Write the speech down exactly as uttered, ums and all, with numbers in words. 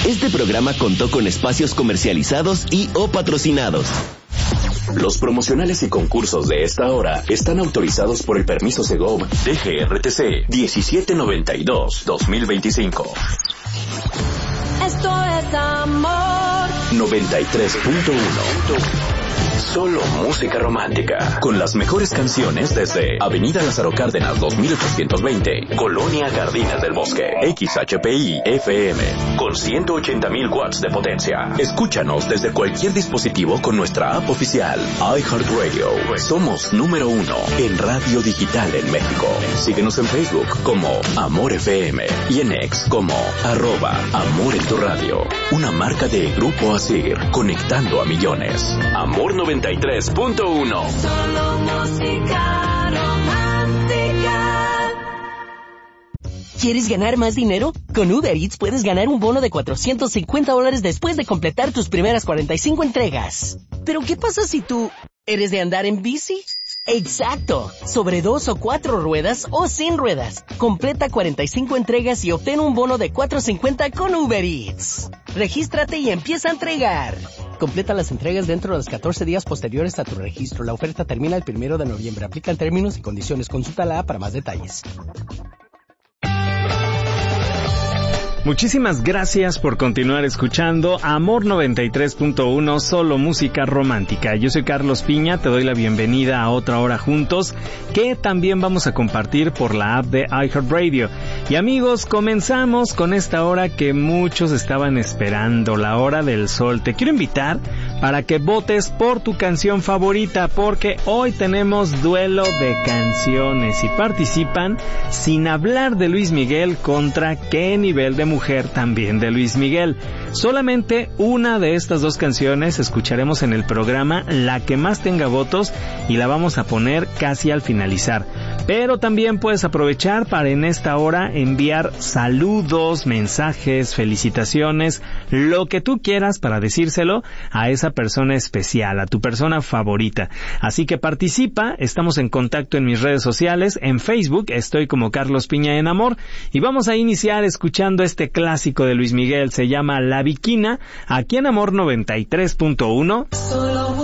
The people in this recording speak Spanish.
Este programa contó con espacios comercializados y o patrocinados. Los promocionales y concursos de esta hora están autorizados por el permiso Segov D G R T C diecisiete noventa y dos guión dos mil veinticinco. Esto es amor. noventa y tres punto uno. Solo música romántica. Con las mejores canciones desde Avenida Lázaro Cárdenas dos mil ochocientos veinte, Colonia Jardines del Bosque. X H P I F M con ciento ochenta mil watts de potencia. Escúchanos desde cualquier dispositivo con nuestra app oficial iHeartRadio. Somos número uno en radio digital en México. Síguenos en Facebook como Amor F M y en X como arroba Amor en tu radio. Una marca de Grupo Asir, conectando a millones. Amor noventa y tres punto uno. Solo música romántica. ¿Quieres ganar más dinero? Con Uber Eats puedes ganar un bono de cuatrocientos cincuenta dólares después de completar tus primeras cuarenta y cinco entregas. ¿Pero qué pasa si tú eres de andar en bici? ¡Exacto! Sobre dos o cuatro ruedas o sin ruedas. Completa cuarenta y cinco entregas y obtén un bono de cuatrocientos cincuenta con Uber Eats. Regístrate y empieza a entregar. Completa las entregas dentro de los catorce días posteriores a tu registro. La oferta termina el primero de noviembre. Aplican términos y condiciones. Consulta la app para más detalles. Muchísimas gracias por continuar escuchando Amor noventa y tres punto uno, solo música romántica. Yo soy Carlos Piña, te doy la bienvenida a otra hora juntos, que también vamos a compartir por la app de iHeartRadio. Y amigos, comenzamos con esta hora que muchos estaban esperando, la hora del sol. Te quiero invitar para que votes por tu canción favorita, porque hoy tenemos duelo de canciones y participan Sin hablar de Luis Miguel contra Qué nivel de mujer, también de Luis Miguel. Solamente una de estas dos canciones escucharemos en el programa, la que más tenga votos, y la vamos a poner casi al finalizar. Pero también puedes aprovechar para en esta hora enviar saludos, mensajes, felicitaciones, lo que tú quieras para decírselo a esa persona especial, a tu persona favorita. Así que participa, estamos en contacto en mis redes sociales, en Facebook estoy como Carlos Piña en Amor, y vamos a iniciar escuchando este clásico de Luis Miguel, se llama La Viquina, aquí en Amor noventa y tres punto uno. Solo